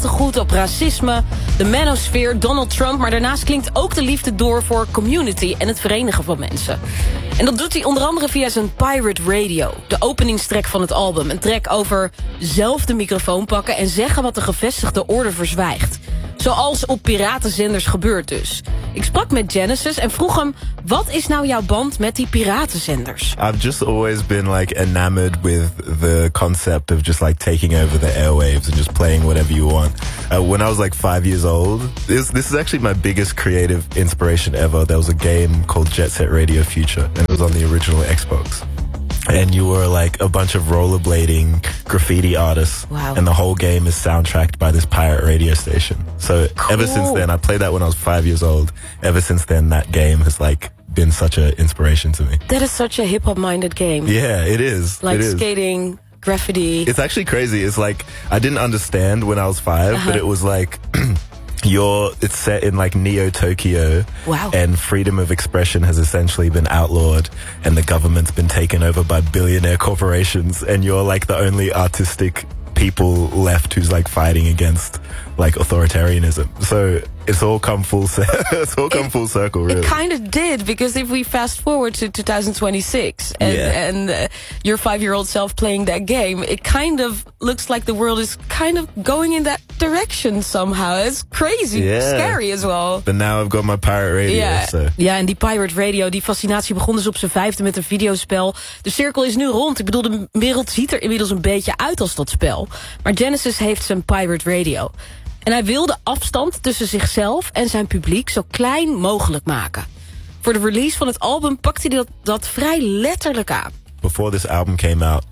goed op racisme, de manosphere, Donald Trump, maar daarnaast klinkt ook de liefde door voor community en het verenigen van mensen. En dat doet hij onder andere via zijn Pirate Radio, de openingstrack van het album. Een track over zelf de microfoon pakken en zeggen wat de gevestigde orde verzwijgt. Zoals op piratenzenders gebeurt dus. Ik sprak met Genesis en vroeg hem, wat is nou jouw band met die piratenzenders? I've just always been like enamored with the concept of just like taking over the airwaves and just playing whatever you want. When I was like 5 years old, this is actually my biggest creative inspiration ever. There was a game called Jet Set Radio Future and it was on the original Xbox. And you were like a bunch of rollerblading graffiti artists. Wow. And the whole game is soundtracked by this pirate radio station. So cool. Ever since then, I played that when I was 5 years old. Ever since then, that game has like been such an inspiration to me. That is such a hip-hop minded game. Yeah, it is. Like it is. skating, graffiti. It's actually crazy. It's like, I didn't understand when I was 5, but it was like... It's set in like Neo-Tokyo. Wow. And freedom of expression has essentially been outlawed and the government's been taken over by billionaire corporations and you're like the only artistic people left who's like fighting against like authoritarianism. So it's all come full circle, really. It kind of did, because if we fast forward to 2026 and your 5-year-old self playing that game, it kind of looks like the world is kind of going in that direction somehow. It's crazy, scary as well. But now I've got my pirate radio. Yeah. So. Ja, en die Pirate Radio, die fascinatie begon dus op zijn 5e met een videospel. De cirkel is nu rond. Ik bedoel, de wereld ziet er inmiddels een beetje uit als dat spel. Maar Genesis heeft zijn Pirate Radio. En hij wil de afstand tussen zichzelf en zijn publiek zo klein mogelijk maken. Voor de release van het album pakte hij dat vrij letterlijk aan. Before this album came out,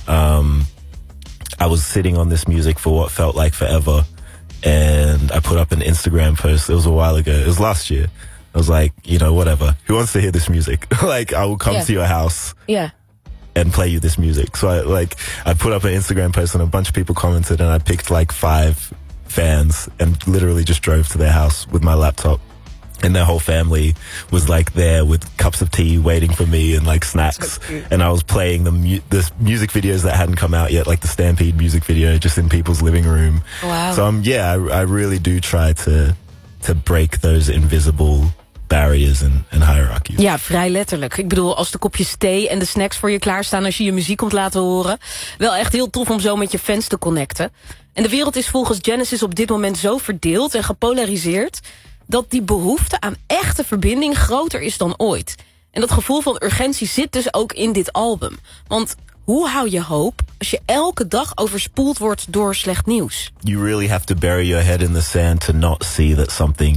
I was sitting on this music for what felt like forever. And I put up an Instagram post. It was a while ago. It was last year. I was like, you know, whatever. Who wants to hear this music? Like, I will come to your house. Yeah. And play you this music. So I put up an Instagram post and a bunch of people commented and I picked like 5 fans and literally just drove to their house with my laptop. And their whole family was like there with cups of tea waiting for me and like snacks. And I was playing the music videos that hadn't come out yet, like the Stampede music video, just in people's living room. Wow. So I really do try to break those invisible barriers and hierarchies. Ja, vrij letterlijk. Ik bedoel, als de kopjes thee en de snacks voor je klaarstaan als je je muziek komt laten horen. Wel echt heel tof om zo met je fans te connecten. En de wereld is volgens Genesis op dit moment zo verdeeld en gepolariseerd dat die behoefte aan echte verbinding groter is dan ooit. En dat gevoel van urgentie zit dus ook in dit album. Want hoe hou je hoop als je elke dag overspoeld wordt door slecht nieuws? You really have to bury your head in the sand to not see that something...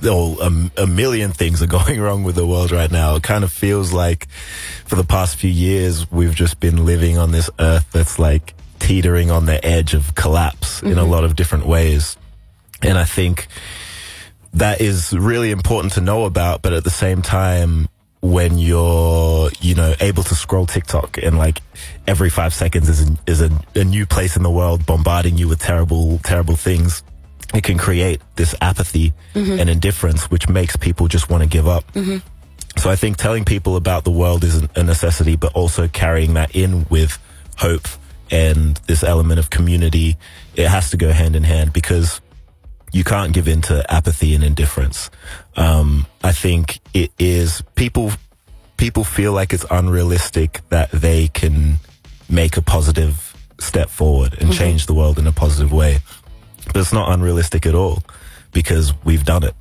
a million things are going wrong with the world right now. It kind of feels like for the past few years we've just been living on this earth that's like teetering on the edge of collapse in a lot of different ways. And I think that is really important to know about, but at the same time, when you're, you know, able to scroll TikTok and like every 5 seconds is a new place in the world bombarding you with terrible things, it can create this apathy and indifference, which makes people just want to give up. So I think telling people about the world is a necessity, but also carrying that in with hope and this element of community, it has to go hand in hand, because you can't give in to apathy and indifference. I think it is, people feel like it's unrealistic that they can make a positive step forward and change the world in a positive way. But it's not unrealistic at all, because we've done it.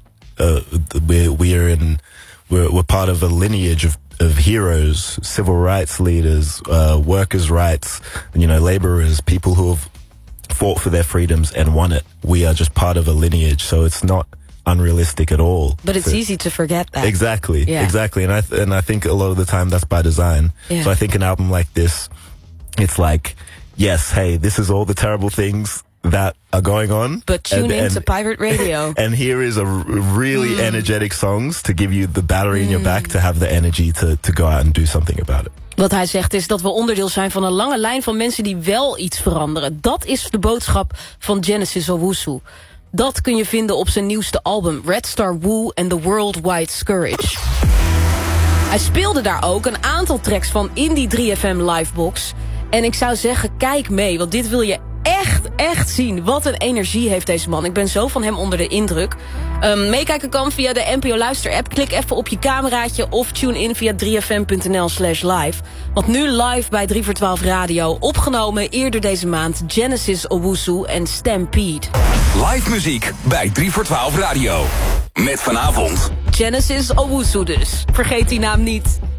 We're part of a lineage of heroes, civil rights leaders, workers' rights, you know, laborers, people who have fought for their freedoms and won it. We are just part of a lineage, so it's not unrealistic at all. But it's easy to forget that. Exactly, exactly. And I think a lot of the time that's by design. Yeah. So I think an album like this, it's like, yes, hey, this is all the terrible things that are going on. But tune in to Pirate Radio. And here is a really energetic songs to give you the battery in your back to have the energy to go out and do something about it. Wat hij zegt is dat we onderdeel zijn van een lange lijn van mensen die wel iets veranderen. Dat is de boodschap van Genesis Owusu. Dat kun je vinden op zijn nieuwste album Red Star Woo and the Worldwide Scourge. Hij speelde daar ook een aantal tracks van in die 3FM Livebox. En ik zou zeggen, kijk mee, want dit wil je echt echt zien. Wat een energie heeft deze man. Ik ben zo van hem onder de indruk. Meekijken kan via de NPO Luister-app. Klik even op je cameraatje of tune in via 3fm.nl/live. Want nu live bij 3 voor 12 Radio. Opgenomen eerder deze maand Genesis Owusu en Stampede. Live muziek bij 3 voor 12 Radio. Met vanavond Genesis Owusu dus. Vergeet die naam niet.